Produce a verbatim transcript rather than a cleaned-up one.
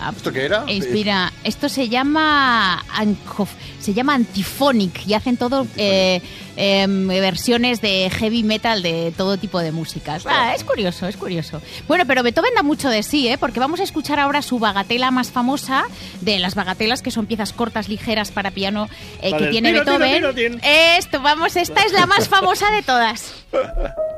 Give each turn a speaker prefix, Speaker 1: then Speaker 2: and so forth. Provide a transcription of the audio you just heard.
Speaker 1: ¿Esto qué era?
Speaker 2: Inspira. Esto se llama Ancof, se llama Antiphonic y hacen todo eh, eh, versiones de heavy metal de todo tipo de músicas. Ah, es curioso, es curioso. Bueno, pero Beethoven da mucho de sí, ¿eh? Porque vamos a escuchar ahora su bagatela más famosa, de las bagatelas que son piezas cortas, ligeras para piano eh,
Speaker 3: vale,
Speaker 2: que tiene
Speaker 3: tiro,
Speaker 2: Beethoven.
Speaker 3: tiro, tiro, tiro.
Speaker 2: Esto, vamos, esta es la más famosa de todas.